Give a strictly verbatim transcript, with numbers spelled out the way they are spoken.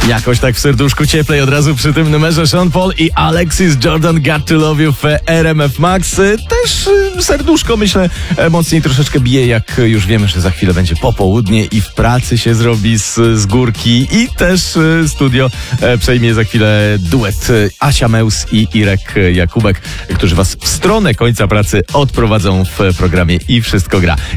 Jakoś tak w serduszku cieplej od razu przy tym numerze Sean Paul i Alexis Jordan Got to Love You w R M F Max. Też serduszko, myślę, mocniej troszeczkę bije, jak już wiemy, że za chwilę będzie popołudnie i w pracy się zrobi z, z górki i też studio przejmie za chwilę duet Asia Meus i Irek Jakubek, którzy was w stronę końca pracy odprowadzą w programie I Wszystko Gra.